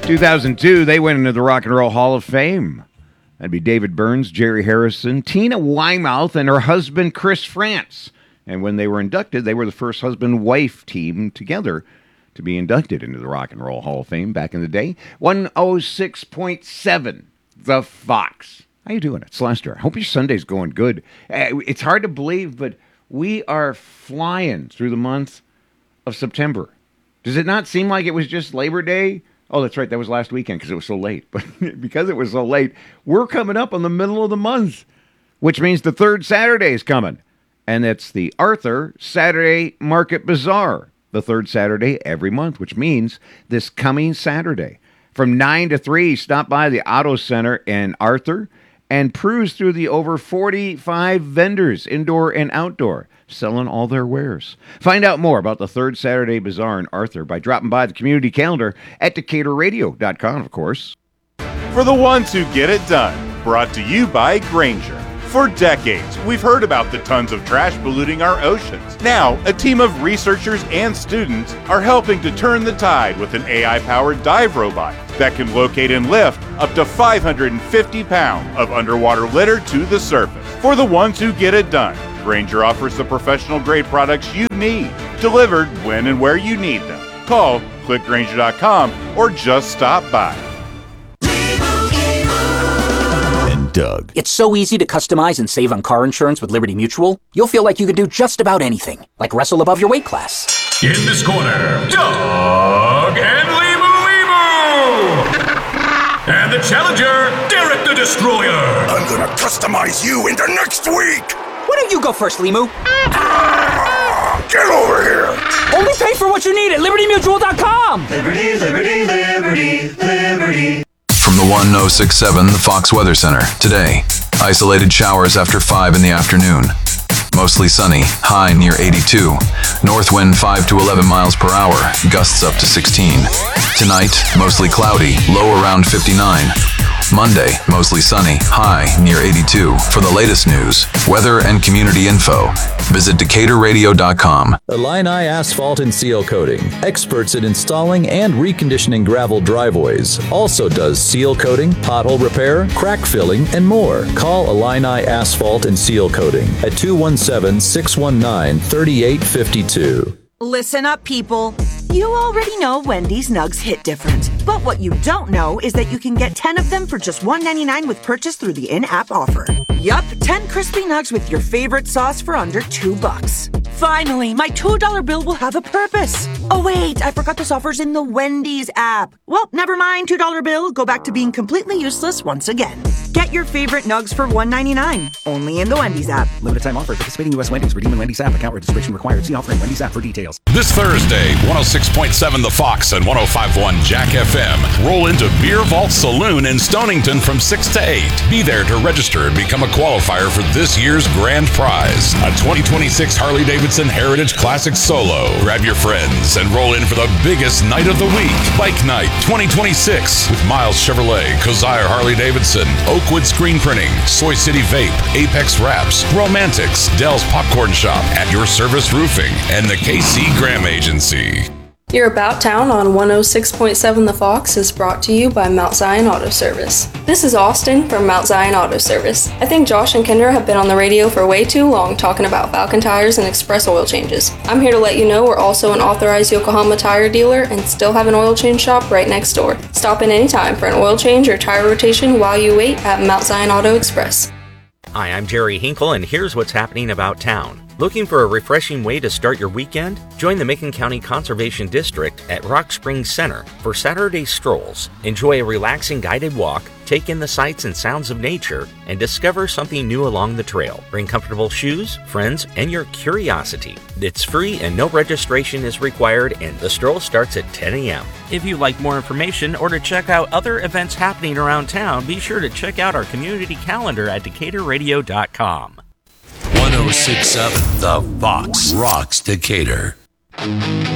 2002, they went into the Rock and Roll Hall of Fame. That'd be David Burns, Jerry Harrison, Tina Weymouth, and her husband, Chris France. And when they were inducted, they were the first husband-wife team together to be inducted into the Rock and Roll Hall of Fame back in the day. 106.7, The Fox. How you doing? It's Lester. I hope your Sunday's going good. It's hard to believe, but we are flying through the month of September. Does it not seem like it was just Labor Day? Oh, that's right. That was last weekend because it was so late. But because it was so late, we're coming up on the middle of the month, which means the third Saturday is coming. And it's the Arthur Saturday Market Bazaar, the third Saturday every month, which means this coming Saturday from 9 to 3, stop by the Auto Center in Arthur and cruise through the over 45 vendors, indoor and outdoor, selling all their wares. Find out more about the third Saturday Bazaar in Arthur by dropping by the community calendar at DecaturRadio.com, of course. For the ones who get it done, brought to you by Grainger. For decades, we've heard about the tons of trash polluting our oceans. Now, a team of researchers and students are helping to turn the tide with an AI-powered dive robot that can locate and lift up to 550 pounds of underwater litter to the surface. For the ones who get it done, Grainger offers the professional-grade products you need, delivered when and where you need them. Call, click Grainger.com, or just stop by. Doug. It's so easy to customize and save on car insurance with Liberty Mutual. You'll feel like you can do just about anything, like wrestle above your weight class. In this corner, Doug and Limu. And the challenger, Derek the Destroyer. I'm gonna customize you into next week. Why don't you go first, Limu? Get over here. Only pay for what you need at LibertyMutual.com. Liberty, liberty, liberty, liberty. From the 1067, the Fox Weather Center. Today, isolated showers after 5 in the afternoon. Mostly sunny, high near 82. North wind 5 to 11 miles per hour, gusts up to 16. Tonight, mostly cloudy, low around 59. Monday, mostly sunny, high near 82. For the latest news, weather, and community info, visit DecaturRadio.com. Illini Asphalt and Seal Coating, experts in installing and reconditioning gravel driveways. Also does seal coating, pothole repair, crack filling, and more. Call Illini Asphalt and Seal Coating at 217-619-3852. Listen up, people. You already know Wendy's Nugs hit different. But what you don't know is that you can get 10 of them for just $1.99 with purchase through the in-app offer. Yup, 10 crispy nugs with your favorite sauce for under $2. Finally, my $2 bill will have a purpose. Oh wait, I forgot this offer's in the Wendy's app. Well, never mind, $2 bill. Go back to being completely useless once again. Get your favorite nugs for $1.99. Only in the Wendy's app. Limited time offer. Participating U.S. Wendy's. Redeem in Wendy's app. Account registration required. See offer in Wendy's app for details. This Thursday, 106.7 The Fox and 105.1 Jack FM. Roll into Beer Vault Saloon in Stonington from 6 to 8. Be there to register and become a qualifier for this year's grand prize, a 2026 Harley-Davidson Heritage Classic Solo. Grab your friends and roll in for the biggest night of the week. Bike Night 2026 with Miles Chevrolet, Kosier Harley-Davidson, Oakwood Screen Printing, Soy City Vape, Apex Wraps, Romantics, Dell's Popcorn Shop, At Your Service Roofing, and the KC Graham Agency. Your About Town on 106.7 The Fox is brought to you by Mount Zion Auto Service. This is Austin from Mount Zion Auto Service. I think Josh and Kendra have been on the radio for way too long talking about Falcon tires and express oil changes. I'm here to let you know we're also an authorized Yokohama tire dealer and still have an oil change shop right next door. Stop in anytime for an oil change or tire rotation while you wait at Mount Zion Auto Express. Hi, I'm Jerry Hinkle, and here's what's happening about town. Looking for a refreshing way to start your weekend? Join the Macon County Conservation District at Rock Springs Center for Saturday strolls. Enjoy a relaxing guided walk, take in the sights and sounds of nature, and discover something new along the trail. Bring comfortable shoes, friends, and your curiosity. It's free and no registration is required, and the stroll starts at 10 a.m. If you'd like more information or to check out other events happening around town, be sure to check out our community calendar at DecaturRadio.com. 1067 The Fox rocks Decatur.